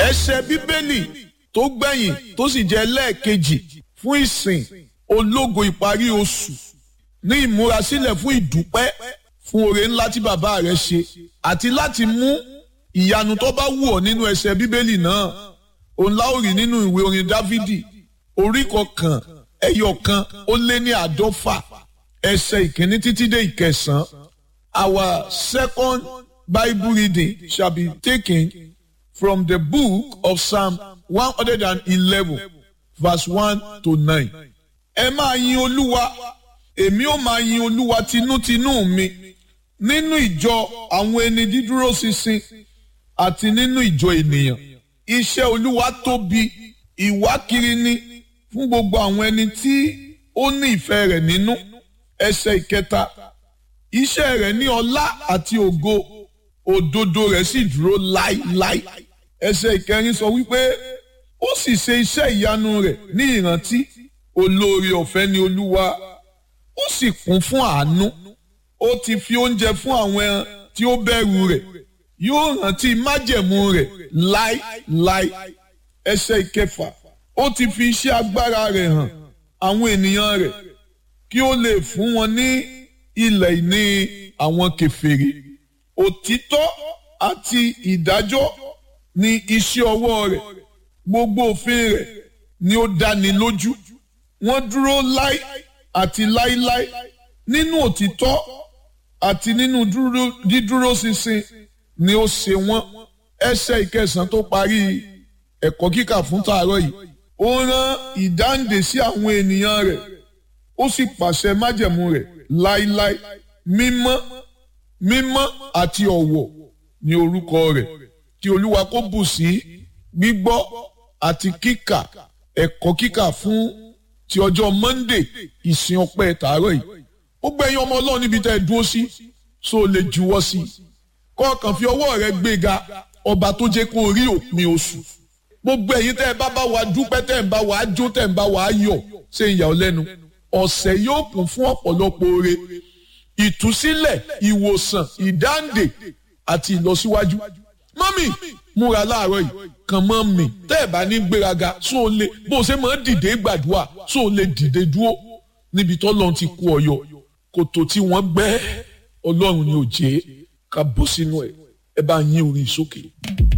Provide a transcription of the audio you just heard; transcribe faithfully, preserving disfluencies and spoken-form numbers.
ẹsẹ̀ bíbélì tó gbẹ̀yìn tó sì jẹ́ lẹ́ẹ̀kejì fún ìsìn ológo ìparí oṣù ní ìmúrasílẹ̀ fún ìdúpẹ́ fún oore ńlá tí bàbá rẹ̀ ṣe àti láti mú ìyanu tó bá wù ọ́ nínú ẹsẹ̀ bíbélì náà òun la ó rí nínú ìwé orin Dáfídì orí kọkàn ẹyọ kan ó lé ní àádọ́fà ẹsẹ̀ ìkíní títí dé ìkẹsàn-án. Our second Bible reading shall be taken from the book of Psalm one hundred eleven verse one to nine. Ẹ máa yin Olúwa, èmi ó máa yin Olúwa tinútinú mi nínú ìjọ àwọn ẹni dídúró ṣinṣin àti nínú ìjọ ènìyàn. Iṣẹ́ Olúwa tóbi, ìwákiri ni fún gbogbo àwọn ẹni tí ó ní ìfẹ́ rẹ̀ nínú. Ẹsẹ̀ ìkẹta, iṣẹ́ rẹ̀ ní ọlá àti ògo, òdodo rẹ̀ sì dúró láíláí. Ẹsẹ̀ ìkẹrin sọ wípé ó sì ṣe iṣẹ́ ìyanu rẹ̀ ní ìrántí, olóore ọ̀fẹ́ ni Olúwa, ó sì kún fún àánú. Ó ti fi oúnjẹ fún àwọn tí ó bẹ̀rù rẹ̀, yóò rántí májẹ̀mú rẹ̀ láíláí. Ẹsẹ̀ ìkẹfà, ó ti fi iṣẹ́ agbára rẹ̀ hàn àwọn ènìyàn rẹ̀ kí ó lè fún wọn ní ilẹ̀ ìní àwọn kèfèrí. Òtítọ́ àti ìdájọ́ ni iṣẹ́ ọwọ́ rẹ̀, gbogbo òfin rẹ̀ ni ó dáni lójú. Wọ́n dúró láí àti láíláí nínú òtítọ́ àti nínú dídúró ṣinṣin ni ó ṣe wọ́n. Ẹsẹ̀ ìkẹsàn tó parí ẹ̀kọ́ kíkà fún tàárọ̀ yìí. Ó rán ìdáǹdè sí àwọn ènìyàn rẹ̀, ó sì pàṣẹ májẹ̀mú rẹ̀ láíláí. Mímọ́ mímọ́ àti ọ̀wọ̀ ni orúkọ rẹ̀. Kí Olúwa kó bù sí gbígbọ́ àti kíkà ẹ̀kọ́ kíkà fún ti ọjọ́ Monday ìsìn ọpẹ́ tàárọ̀ yìí. Ó gbẹ̀yìn ọmọ Ọlọ́run níbi tẹ́ ẹ dúró sí so lè juwọ́ sí i. Kọ́ọ̀kan fi ọwọ́ rẹ gbéga ọba tó jẹ́ kó rí òpin oṣù. Gbogbo ẹ̀yin tẹ́ ẹ bá bá wa dúpẹ́, tẹ́ ẹ ń bá wa jó, tẹ́ ẹ ń bá wa yọ̀, ṣe ìyà ọ́ lẹ́nu. Ọ̀sẹ̀ yóò kún fún ọ̀pọ̀lọpọ̀ oore, ìtúsílẹ̀, ìwòsàn, ìdáǹdè àti ìlọsíwájú. Mọ́mì múra láàárọ̀ yìí kàn mọ́ mi tẹ́ ẹ̀ bá ní gbéraga sóò lè bó ṣe máa ń dìde gbàdúrà sóò lè dìde dúró níbi tọ́lọ́run ti kó ọyọ kòtò tí wọ́n gbẹ́ Ọlọ́run ni ò jẹ́ ká bọ́ sínú ẹ̀ ẹ bá yín orin sókè.